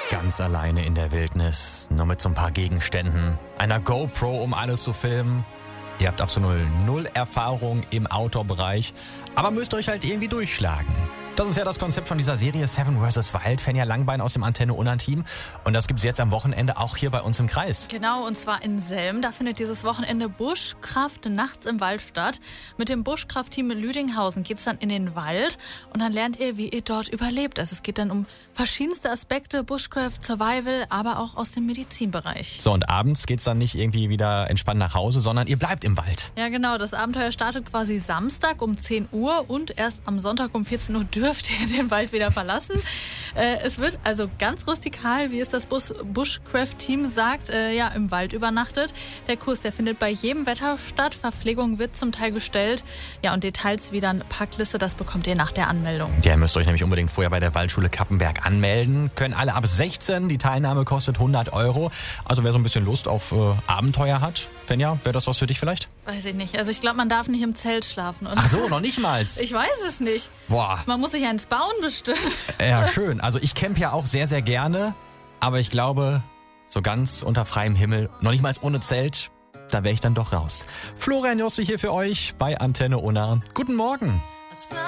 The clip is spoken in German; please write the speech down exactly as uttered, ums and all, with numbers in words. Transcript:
Ganz alleine in der Wildnis, nur mit so ein paar Gegenständen, einer GoPro, um alles zu filmen. Ihr habt absolut null Erfahrung im Outdoor-Bereich, aber müsst euch halt irgendwie durchschlagen. Das ist ja das Konzept von dieser Serie Seven versus. Wild. Fenja Langbein aus dem Antenne-Unna-Team. Und das gibt es jetzt am Wochenende auch hier bei uns im Kreis. Genau, und zwar in Selm. Da findet dieses Wochenende Buschkraft nachts im Wald statt. Mit dem Buschkraft-Team in Lüdinghausen geht es dann in den Wald. Und dann lernt ihr, wie ihr dort überlebt. Also es geht dann um verschiedenste Aspekte, Bushcraft, Survival, aber auch aus dem Medizinbereich. So, und abends geht es dann nicht irgendwie wieder entspannt nach Hause, sondern ihr bleibt im Wald. Ja, genau. Das Abenteuer startet quasi Samstag um zehn Uhr und erst am Sonntag um vierzehn Uhr dürft ihr den Wald wieder verlassen. Äh, es wird also ganz rustikal, wie es das Bus- Bushcraft-Team sagt, äh, ja, im Wald übernachtet. Der Kurs, der findet bei jedem Wetter statt. Verpflegung wird zum Teil gestellt. Ja, und Details wie dann Packliste, das bekommt ihr nach der Anmeldung. Ja, ihr müsst euch nämlich unbedingt vorher bei der Waldschule Kappenberg anmelden. Können alle ab sechzehn. Die Teilnahme kostet hundert Euro. Also wer so ein bisschen Lust auf äh, Abenteuer hat, Fenja, wäre das was für dich vielleicht? Weiß ich nicht. Also ich glaube, man darf nicht im Zelt schlafen. Und Ach so, noch nicht mal. Ich weiß es nicht. Boah. Man muss sich eins bauen bestimmt. Ja, schön. Also ich campe ja auch sehr, sehr gerne. Aber ich glaube, so ganz unter freiem Himmel, noch nicht mal ohne Zelt, da wäre ich dann doch raus. Florian Josse hier für euch bei Antenne Unna. Guten Morgen.